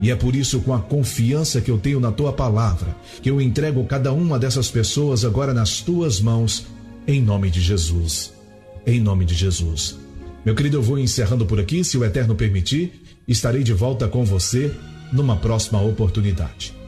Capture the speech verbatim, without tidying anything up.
E é por isso, com a confiança que eu tenho na tua palavra, que eu entrego cada uma dessas pessoas agora nas tuas mãos, em nome de Jesus. Em nome de Jesus. Meu querido, eu vou encerrando por aqui. Se o Eterno permitir, estarei de volta com você numa próxima oportunidade.